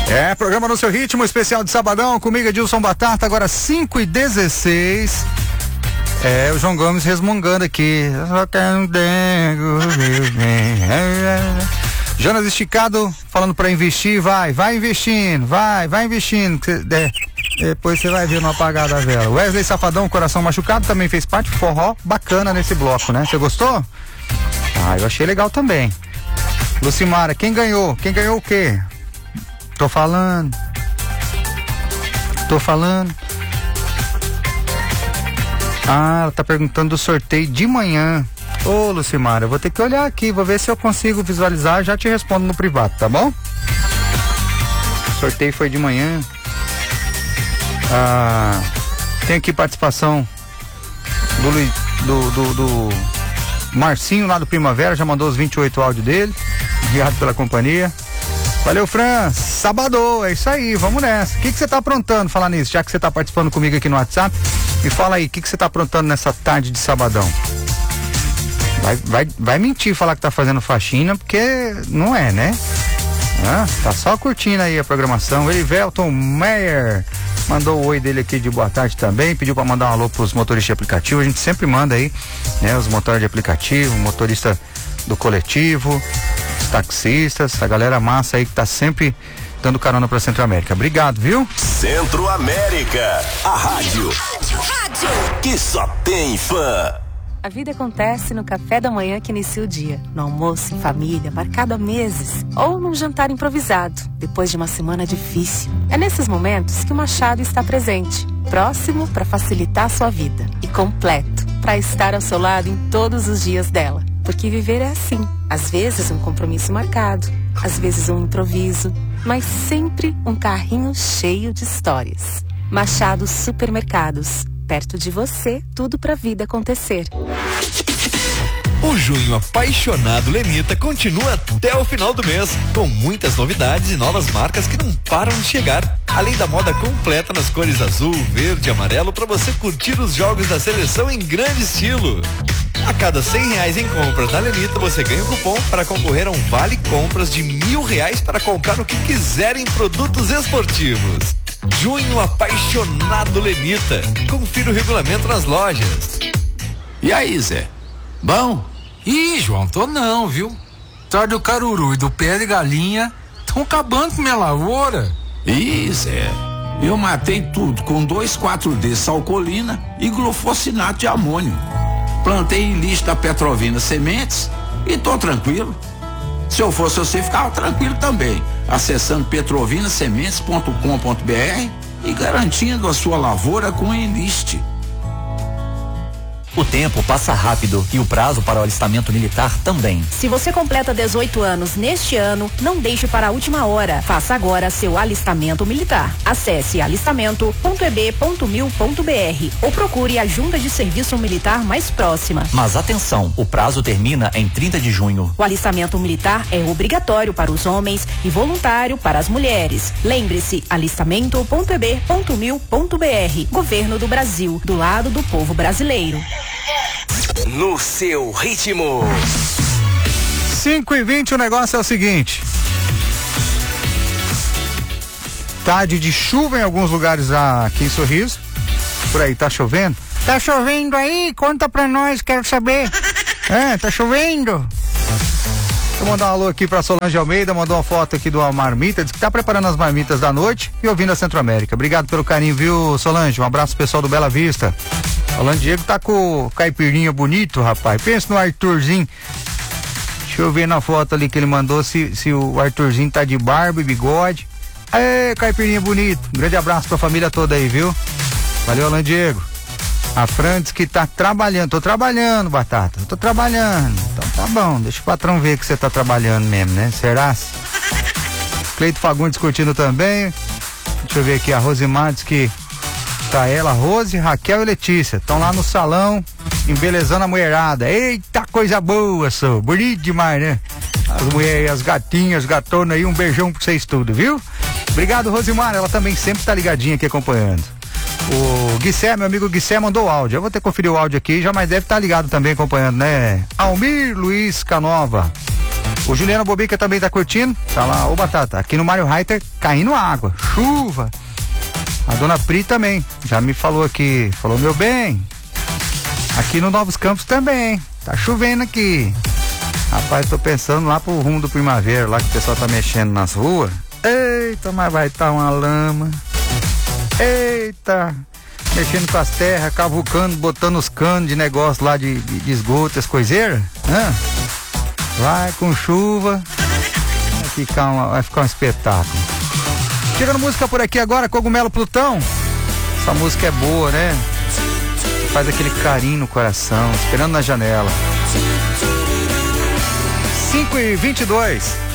Programa no seu ritmo, especial de sabadão, comigo Edilson Batata, agora 5h16. O João Gomes resmungando aqui. Só quero um dengo. Jonas Esticado falando pra investir, vai investindo, vai investindo. Depois você vai ver no apagar da vela. Wesley Safadão, coração machucado, também fez parte, forró bacana nesse bloco, né? Você gostou? Eu achei legal também. Lucimara, quem ganhou? Quem ganhou o quê? Tô falando. Ela tá perguntando do sorteio de manhã. Ô, Lucimara, eu vou ter que olhar aqui, vou ver se eu consigo visualizar, já te respondo no privado, tá bom? O sorteio foi de manhã. Tem aqui participação do Marcinho lá do Primavera, já mandou os 28 áudios dele. Obrigado pela companhia. Valeu, Fran. Sabadão, é isso aí, vamos nessa. O que você tá aprontando, falar nisso, já que você tá participando comigo aqui no WhatsApp? Me fala aí, o que você tá aprontando nessa tarde de sabadão? Vai mentir falar que tá fazendo faxina, porque não é, né? Tá só curtindo aí a programação. Elivelton Meyer mandou o oi dele aqui de boa tarde também, pediu pra mandar um alô pros motoristas de aplicativo. A gente sempre manda aí, né? Os motores de aplicativo, motorista do coletivo, os taxistas, a galera massa aí que tá sempre dando carona pra Centro América. Obrigado, viu? Centro América, a rádio que só tem fã. A vida acontece no café da manhã que inicia o dia, no almoço em família, marcado há meses, ou num jantar improvisado, depois de uma semana difícil. É nesses momentos que o Machado está presente, próximo para facilitar a sua vida e completo para estar ao seu lado em todos os dias dela. Porque viver é assim, às vezes um compromisso marcado, às vezes um improviso, mas sempre um carrinho cheio de histórias. Machado Supermercados. Perto de você, tudo pra vida acontecer. O Junho Apaixonado Lenita continua até o final do mês, com muitas novidades e novas marcas que não param de chegar. Além da moda completa nas cores azul, verde e amarelo para você curtir os jogos da seleção em grande estilo. A cada R$100 em compras na Lenita, você ganha um cupom para concorrer a um vale compras de R$1.000 para comprar o que quiser em produtos esportivos. Junho Apaixonado Lenita. Confira o regulamento nas lojas. E aí, Zé? Bom? Ih, João, tô não, viu? Tarde do caruru e do pé de galinha estão acabando com minha lavoura. Ih, Zé, eu matei tudo com 2,4-D salcolina e glufosinato de amônio. Plantei em lixo da Petrovina Sementes e tô tranquilo. Se eu fosse você, ficava tranquilo também, acessando petrovinasementes.com.br e garantindo a sua lavoura com Enlist. O tempo passa rápido e o prazo para o alistamento militar também. Se você completa 18 anos neste ano, não deixe para a última hora. Faça agora seu alistamento militar. Acesse alistamento.eb.mil.br ou procure a junta de serviço militar mais próxima. Mas atenção, o prazo termina em 30 de junho. O alistamento militar é obrigatório para os homens e voluntário para as mulheres. Lembre-se, alistamento.eb.mil.br. Governo do Brasil, do lado do povo brasileiro. No seu ritmo. 5h20, o negócio é o seguinte. Tarde de chuva em alguns lugares aqui em Sorriso. Por aí, tá chovendo? Tá chovendo aí? Conta pra nós, quero saber. Tá chovendo? Vou mandar um alô aqui pra Solange Almeida, mandou uma foto aqui do marmita, diz que tá preparando as marmitas da noite e ouvindo a Centro América. Obrigado pelo carinho, viu, Solange? Um abraço pessoal do Bela Vista. Rolando Diego tá com o caipirinha bonito, rapaz. Pensa no Arthurzinho. Deixa eu ver na foto ali que ele mandou se o Arthurzinho tá de barba e bigode. Aê, caipirinha bonito. Um grande abraço pra família toda aí, viu? Valeu, Rolando Diego. A Fran diz que tá trabalhando. Tô trabalhando, Batata. Tô trabalhando. Então tá bom, deixa o patrão ver que você tá trabalhando mesmo, né? Será? Cleito Fagundes curtindo também. Deixa eu ver aqui, a Rosimar diz que tá ela, Rose, Raquel e Letícia. Estão lá no salão, embelezando a mulherada. Eita, coisa boa, sou. Bonito demais, né? As mulheres, as gatinhas, gatonas aí, um beijão pra vocês tudo, viu? Obrigado, Rosimar. Ela também sempre tá ligadinha aqui acompanhando. O Guissé, meu amigo Guissé, mandou o áudio. Eu vou ter que conferir o áudio aqui, já, mas deve estar ligado também acompanhando, né? Almir Luiz Canova. O Juliano Bobica também tá curtindo. Tá lá, ô Batata, aqui no Mário Reiter caindo água, chuva. A dona Pri também, já me falou aqui, falou, meu bem, aqui no Novos Campos também, tá chovendo aqui. Rapaz, tô pensando lá pro rumo do Primavera, lá que o pessoal tá mexendo nas ruas. Eita, mas vai tá uma lama. Eita, mexendo com as terras, cavucando, botando os canos de negócio lá de esgoto, as coiseiras. Vai com chuva, vai ficar um espetáculo. Chegando música por aqui agora, Cogumelo Plutão. Essa música é boa, né? Faz aquele carinho no coração, esperando na janela. 5h22.